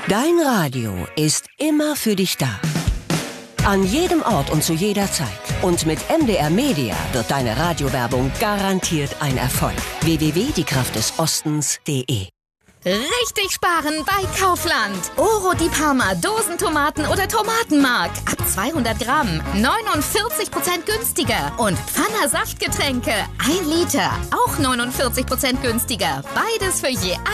Dein Radio ist immer für dich da. An jedem Ort und zu jeder Zeit. Und mit MDR Media wird deine Radiowerbung garantiert ein Erfolg. www.diekraftdesostens.de. Richtig sparen bei Kaufland. Oro di Parma, Dosentomaten oder Tomatenmark. Ab 200 Gramm 49% günstiger. Und Pfanner Saftgetränke 1 Liter, auch 49% günstiger. Beides für je